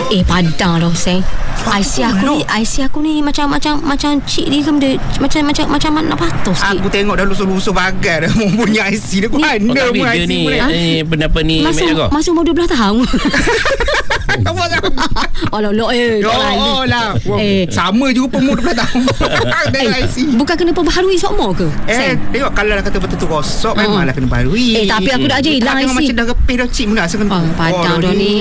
Padang dah Hussein. IC aku ni macam cik dia ke benda macam nak patut sikit. Aku tengok dah lusuh-lusuh bagai dah mempunyai IC dia. Aku anda pun IC ni benda ni Masuk umur 12 tahun. Alah lah. Sama juga umur 12 tahun. IC. Bukan kena perbaharui semua ke? Tengok kalau dah kata betul-betul rosak memanglah kena baharui. Tapi aku dah ajar hilang IC. Macam dah repih dah cik mana asal kena. Padang dah ni.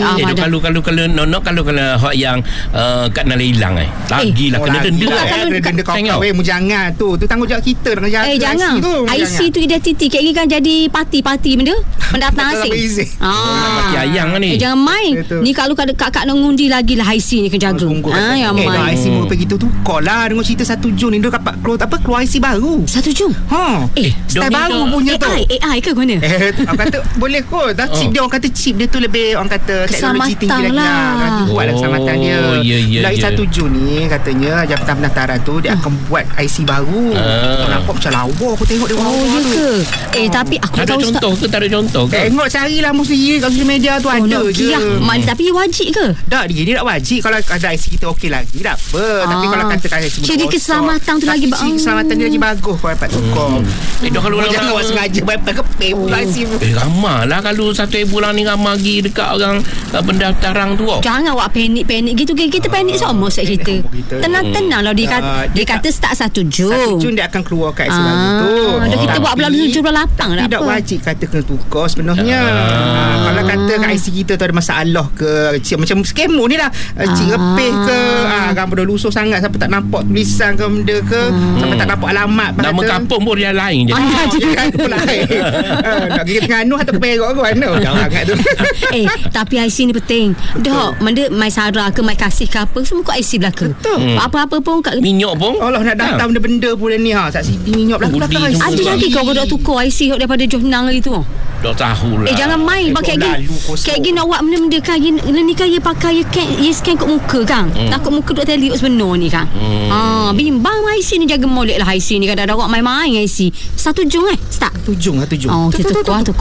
Kalau hak yang kat Nala hilang lagilah kena denda. Denda kau mu jangan tu tanggungjawab kita nak jaga jangan. IC tu identiti kek kan jadi parti benda pendatang asing. Mati ayang ni. Jangan main. Ni kalau kak nak ngundi lagi lah IC ni kena jaga. Yang main. IC mu pergi tu tukar lah dengan cerita 1 Jun ni dia keluar IC baru. 1 Jun. Style baru punya tu. AI ke mana? Orang kata boleh kot. Dah chip dia, orang kata chip dia tu lebih orang kata teknologi tinggi lagi lah. Buatlah keselamatan dia. Dari 1 Jun ni katanya Jabatan Pendaftaran tu dia akan buat IC baru. Kau nampak macam lawa aku tengok dia. Ya ke? Tapi aku tak tahu contoh ke tak ada contoh ke? Tengok carilah mesti kat social media tu ada je. Tapi wajib ke? Tak, dia tak wajib. Kalau ada IC kita okey lagi tak apa. Tapi kalau katakan IC ciri keselamatan tu lagi bagus. Keselamatan dia lagi bagus kau dapat tukar. Kalau jangan buat sengaja bayar keping pula IC. Ramah lah kalau 1 bulan ni ramah lagi dekat orang pendaftaran tu. Jangan awak panik gitu. Kita panik semua saya cerita. Tenang lah dia kata start 1 Jun. 1 Jun dia akan keluar kat IC baru tu. Kita buat bulan 7 bulan 8 tak wajib kata kena tukar sebenarnya. Kalau kata kat IC kita tu ada masalah ke macam skemo ni lah cik repih ke gambar dah lusuh sangat sampai tak nampak tulisan ke benda ke sampai tak nampak alamat nama kampung pun dia lain je. Jangan pun lain. Nak pergi Terengganu atau ke Perak ke mana jangan sangat tu. Tapi IC ni penting. Dah benda Mai Sarah ke Mai Kasih ke apa semua kat IC belaka. Apa-apa pun kat minyak pun Allah nak datang benda-benda pun ni saksi minyak belaka. Ada lagi kau dah tukar IC daripada Johor lagi tu. Dah tahu lah. Jangan main pakai gini nak buat benda-benda kan ni kan dia pakai scan kat muka kan. Takut muka duk teliuk sebenar ni kan. Bimbang IC ni jaga molek lah IC ni kadang-kadang awak main-main IC. 1 Jun start 7 Jun. Kita tukar